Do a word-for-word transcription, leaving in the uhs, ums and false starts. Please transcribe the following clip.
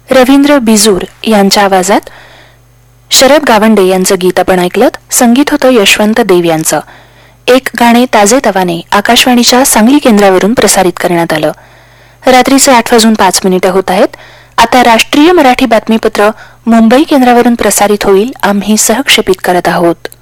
रवींद्र बिजूर यांच्या आवाजात शरद गावंडे यांचं गीत आपण ऐकलं. संगीत होतं यशवंत देव यांचं. एक गाणे ताजेतवाने आकाशवाणीच्या सांगली केंद्रावरून प्रसारित करण्यात आलं. रात्रीचे आठ वाजून पाच मिनिटं होत आहेत. आता राष्ट्रीय मराठी बातमीपत्र मुंबई केंद्रावरून प्रसारित होईल. आम्ही सहक्षेपित करत आहोत.